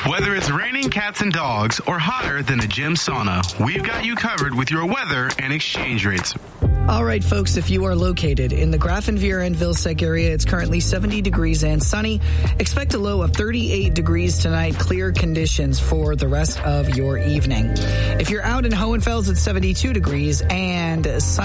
Whether it's raining cats and dogs or hotter than a gym sauna, we've got you covered with your weather and exchange rates. All right, folks, if you are located in the Grafenwehr and Vilseck area, it's currently 70 degrees and sunny. Expect a low of 38 degrees tonight. Clear conditions for the rest of your evening. If you're out in Hohenfels, it's 72 degrees and sunny.